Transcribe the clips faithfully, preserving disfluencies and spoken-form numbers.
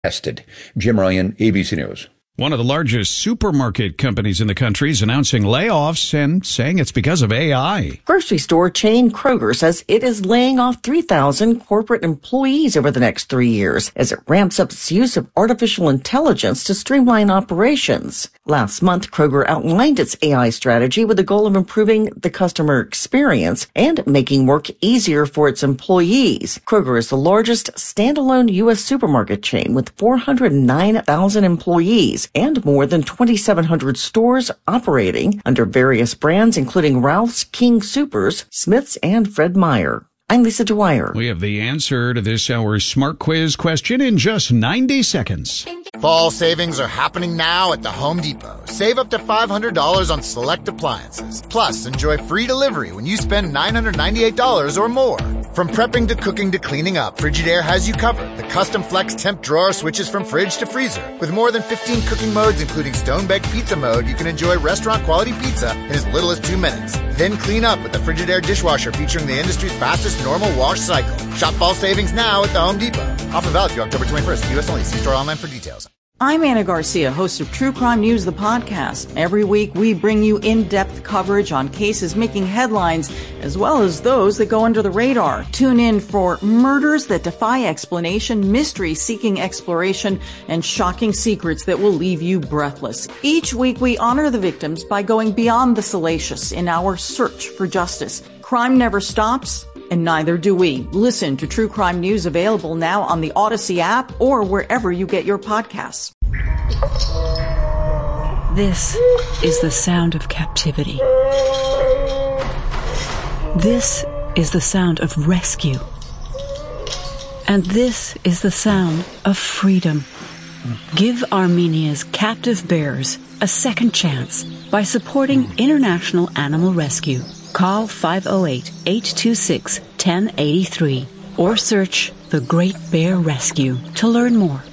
tested. Jim Ryan, A B C News. One of the largest supermarket companies in the country is announcing layoffs and saying it's because of A I. Grocery store chain Kroger says it is laying off three thousand corporate employees over the next three years as it ramps up its use of artificial intelligence to streamline operations. Last month, Kroger outlined its A I strategy with the goal of improving the customer experience and making work easier for its employees. Kroger is the largest standalone U S supermarket chain with four hundred nine thousand employees and more than twenty-seven hundred stores operating under various brands, including Ralph's, King Soopers, Smith's, and Fred Meyer. I'm Lisa Dwyer. We have the answer to this hour's Smart Quiz question in just ninety seconds. Fall savings are happening now at the Home Depot. Save up to five hundred dollars on select appliances. Plus, enjoy free delivery when you spend nine hundred ninety-eight dollars or more. From prepping to cooking to cleaning up, Frigidaire has you covered. The custom flex temp drawer switches from fridge to freezer. With more than fifteen cooking modes, including stone-baked pizza mode, you can enjoy restaurant-quality pizza in as little as two minutes. Then clean up with the Frigidaire dishwasher featuring the industry's fastest normal wash cycle. Shop fall savings now at the Home Depot. Offer valid through October twenty-first. U S only. See store online for details. I'm Anna Garcia, host of True Crime News, the podcast. Every week, we bring you in-depth coverage on cases making headlines, as well as those that go under the radar. Tune in for murders that defy explanation, mysteries seeking exploration, and shocking secrets that will leave you breathless. Each week, we honor the victims by going beyond the salacious in our search for justice. Crime never stops, and neither do we. Listen to True Crime News, available now on the Odyssey app or wherever you get your podcasts. This is the sound of captivity. This is the sound of rescue. And this is the sound of freedom. Give Armenia's captive bears a second chance by supporting International Animal Rescue. Call five oh eight, eight two six, one oh eight three or search The Great Bear Rescue to learn more.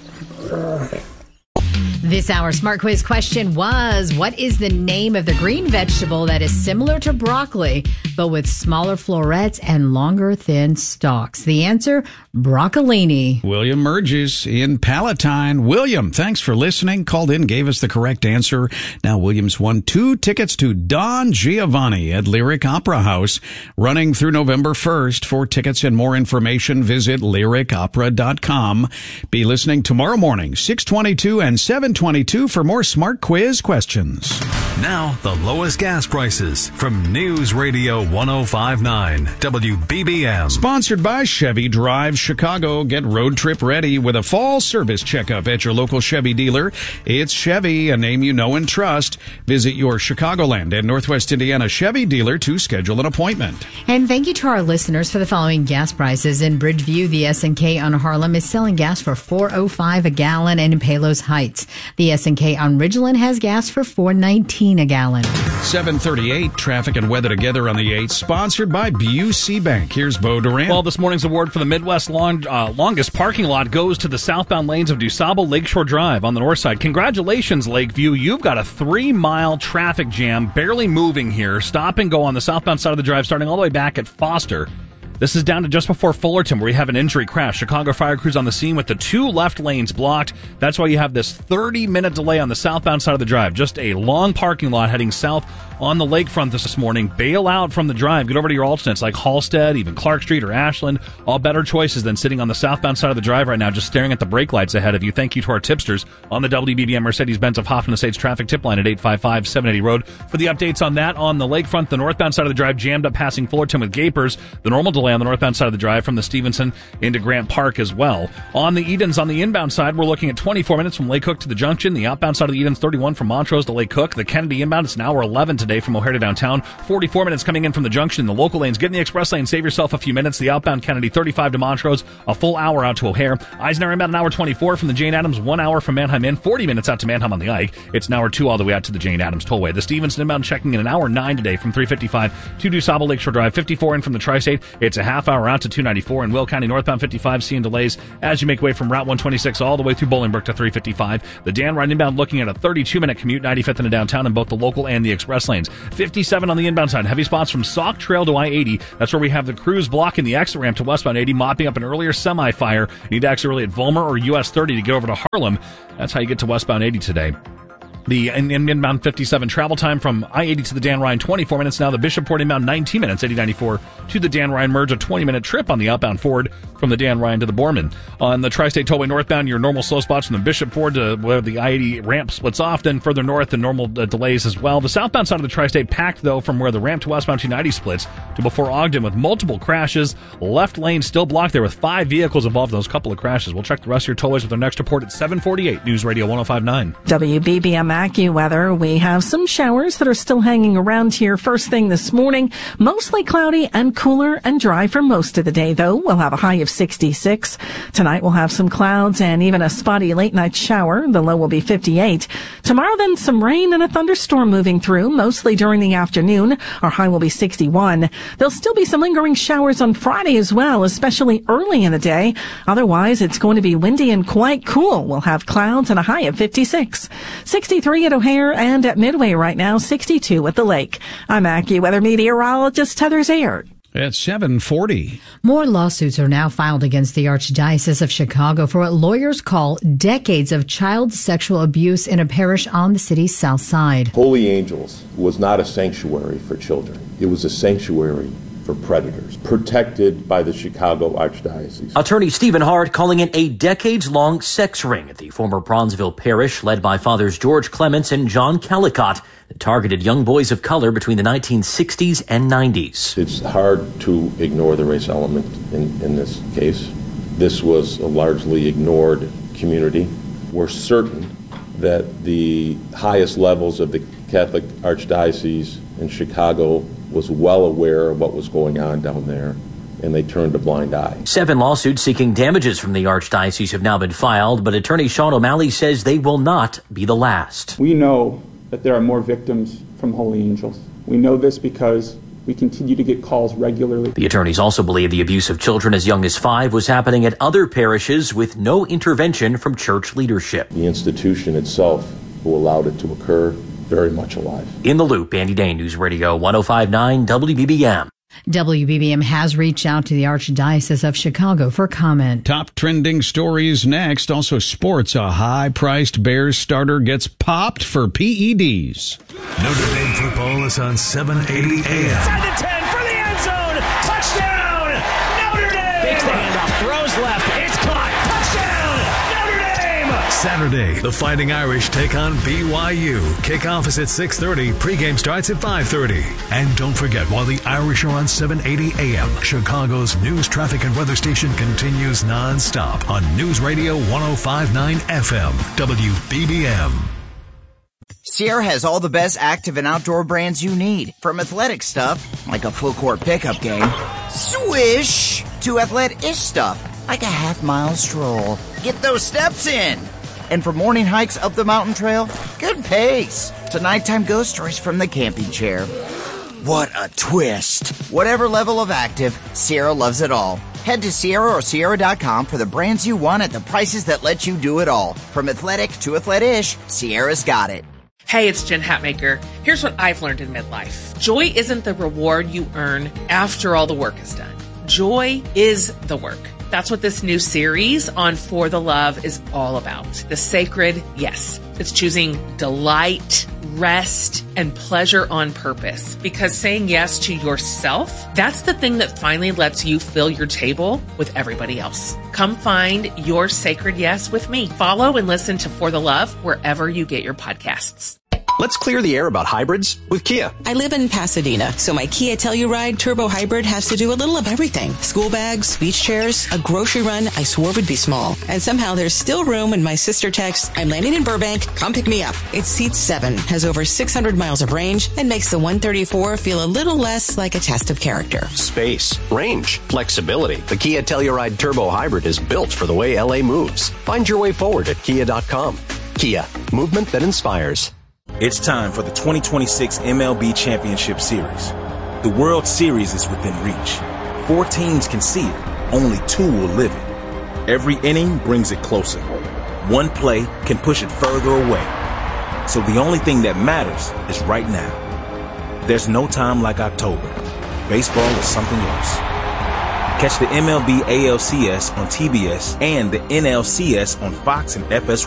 This hour's Smart Quiz question was, what is the name of the green vegetable that is similar to broccoli, but with smaller florets and longer, thin stalks? The answer, broccolini. William Merges in Palatine. William, thanks for listening. Called in, gave us the correct answer. Now William's won two tickets to Don Giovanni at Lyric Opera House, running through November first. For tickets and more information, visit lyric opera dot com. Be listening tomorrow morning, six twenty-two and seven twenty-two for more Smart Quiz questions. Now, the lowest gas prices from News Radio ten fifty-nine W B B M. Sponsored by Chevy Drive Chicago. Get road trip ready with a fall service checkup at your local Chevy dealer. It's Chevy, a name you know and trust. Visit your Chicagoland and Northwest Indiana Chevy dealer to schedule an appointment. And thank you to our listeners for the following gas prices. In Bridgeview, the S and K on Harlem is selling gas for four oh five a gallon, and in Palos Heights, the S and K on Ridgeland has gas for four nineteen a gallon. seven thirty-eight, traffic and weather together on the eighth, sponsored by Busey Bank. Here's Bo Durant. Well, this morning's award for the Midwest long, uh, longest parking lot goes to the southbound lanes of DuSable Lakeshore Drive on the north side. Congratulations, Lakeview. You've got a three-mile traffic jam, barely moving here. Stop and go on the southbound side of the drive, starting all the way back at Foster. This is down to just before Fullerton, where we have an injury crash. Chicago fire crews on the scene with the two left lanes blocked. That's why you have this thirty-minute delay on the southbound side of the drive. Just a long parking lot heading south on the lakefront this morning. Bail out from the drive. Get over to your alternates like Halstead, even Clark Street or Ashland. All better choices than sitting on the southbound side of the drive right now, just staring at the brake lights ahead of you. Thank you to our tipsters on the W B B M Mercedes-Benz of Hoffman Estates traffic tip line at eight five five, seven eighty road. For the updates on that on the lakefront, the northbound side of the drive jammed up passing Fullerton with Gapers. The normal delay on the northbound side of the drive from the Stevenson into Grant Park as well. On the Edens, on the inbound side, we're looking at twenty-four minutes from Lake Cook to the junction. The outbound side of the Edens, thirty-one from Montrose to Lake Cook. The Kennedy inbound, it's an hour eleven today from O'Hare to downtown. forty-four minutes coming in from the junction. The local lanes, get in the express lane, save yourself a few minutes. The outbound Kennedy, thirty-five to Montrose, a full hour out to O'Hare. Eisenhower inbound, an hour twenty-four from the Jane Addams, one hour from Manheim in, forty minutes out to Manheim on the Ike. It's an hour two all the way out to the Jane Addams tollway. The Stevenson inbound checking in an hour nine today from three fifty-five to DuSable Lakeshore Drive, fifty-four in from the Tri-State. It's a half hour out to two ninety-four. In Will County, northbound fifty-five, seeing delays as you make way from Route one twenty-six all the way through Bolingbrook to three fifty-five. The Dan Ryan inbound looking at a thirty-two minute commute, ninety-fifth into downtown in both the local and the express lanes. fifty-seven on the inbound side. Heavy spots from Sauk Trail to I eighty. That's where we have the crews blocking the exit ramp to westbound eighty, mopping up an earlier semi-fire. You need to exit early at Vollmer or U S thirty to get over to Harlem. That's how you get to westbound eighty today. The inbound fifty-seven travel time from I eighty to the Dan Ryan, twenty-four minutes now. The Bishopport inbound, nineteen minutes, eighty ninety-four to the Dan Ryan merge, a twenty minute trip on the outbound Ford from the Dan Ryan to the Borman. On the Tri-State Tollway northbound, your normal slow spots from the Bishopport to where the I eighty ramp splits off. Then further north, the normal uh, delays as well. The southbound side of the Tri-State packed, though, from where the ramp to westbound two ninety splits to before Ogden with multiple crashes. Left lane still blocked there with five vehicles involved in those couple of crashes. We'll check the rest of your tollways with our next report at seven forty-eight. News Radio one oh five point nine. W B B M AccuWeather. We have some showers that are still hanging around here first thing this morning. Mostly cloudy and cooler and dry for most of the day, though. We'll have a high of sixty-six. Tonight we'll have some clouds and even a spotty late night shower. The low will be fifty-eight. Tomorrow then some rain and a thunderstorm moving through, mostly during the afternoon. Our high will be sixty-one. There'll still be some lingering showers on Friday as well, especially early in the day. Otherwise, it's going to be windy and quite cool. We'll have clouds and a high of fifty-six. sixty-three at O'Hare and at Midway right now, sixty-two at the lake. I'm AccuWeather meteorologist Heather Zayert. It's seven forty. More lawsuits are now filed against the Archdiocese of Chicago for what lawyers call decades of child sexual abuse in a parish on the city's south side. Holy Angels was not a sanctuary for children. It was a sanctuary for predators, protected by the Chicago Archdiocese. Attorney Stephen Hart calling it a decades-long sex ring at the former Bronzeville Parish, led by Fathers George Clements and John Callicott, that targeted young boys of color between the nineteen sixties and nineties. It's hard to ignore the race element in, in this case. This was a largely ignored community. We're certain that the highest levels of the Catholic Archdiocese in Chicago was well aware of what was going on down there, and they turned a blind eye. Seven lawsuits seeking damages from the Archdiocese have now been filed, but attorney Sean O'Malley says they will not be the last. We know that there are more victims from Holy Angels. We know this because we continue to get calls regularly. The attorneys also believe the abuse of children as young as five was happening at other parishes with no intervention from church leadership. The institution itself who allowed it to occur, very much alive. In the Loop, Andy Day, News Radio one oh five point nine W B B M. W B B M has reached out to the Archdiocese of Chicago for comment. Top trending stories next. Also sports. A high-priced Bears starter gets popped for P E Ds. Notre Dame football is on seven eighty A M. Inside the ten for the end zone. Touchdown, Notre Dame. Takes the handoff, throws left. It's caught. Touchdown, Notre Dame. Saturday, the Fighting Irish take on B Y U. Kickoff is at six thirty. Pregame starts at five thirty. And don't forget, while the Irish are on seven eighty A M, Chicago's news, traffic, and weather station continues nonstop on News Radio one oh five point nine F M, W B B M. Sierra has all the best active and outdoor brands you need. From athletic stuff, like a full court pickup game, swish, to athletic-ish stuff, like a half-mile stroll. Get those steps in. And for morning hikes up the mountain trail, good pace. To nighttime ghost stories from the camping chair. What a twist. Whatever level of active, Sierra loves it all. Head to Sierra or Sierra dot com for the brands you want at the prices that let you do it all. From athletic to athletic-ish, Sierra's got it. Hey, it's Jen Hatmaker. Here's what I've learned in midlife. Joy isn't the reward you earn after all the work is done. Joy is the work. That's what this new series on For the Love is all about. The sacred yes. It's choosing delight, rest, and pleasure on purpose. Because saying yes to yourself, that's the thing that finally lets you fill your table with everybody else. Come find your sacred yes with me. Follow and listen to For the Love wherever you get your podcasts. Let's clear the air about hybrids with Kia. I live in Pasadena, so my Kia Telluride Turbo Hybrid has to do a little of everything. School bags, beach chairs, a grocery run I swore would be small. And somehow there's still room in my sister text, I'm landing in Burbank, come pick me up. It seats seven, has over six hundred miles of range, and makes the one thirty-four feel a little less like a test of character. Space, range, flexibility. The Kia Telluride Turbo Hybrid is built for the way L A moves. Find your way forward at kia dot com. Kia, movement that inspires. It's time for the twenty twenty-six M L B Championship Series. The World Series is within reach. four teams can see it, only two will live it. Every inning brings it closer. One play can push it further away. So the only thing that matters is right now. There's no time like October. Baseball is something else. Catch the M L B A L C S on T B S and the N L C S on Fox and F S